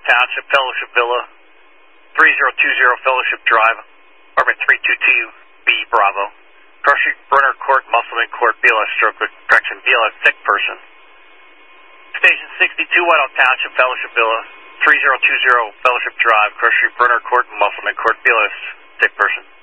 Township, Fellowship Villa, 3020 Fellowship Drive, apartment 322B Bravo. Cross Street, Brunner Court, Musselman Court, BLS stroke, correction, BLS sick person. Station 62, Whitehall Township, Fellowship Villa, 3020 Fellowship Drive, Cross Street, Brunner Court, Musselman Court, BLS sick person.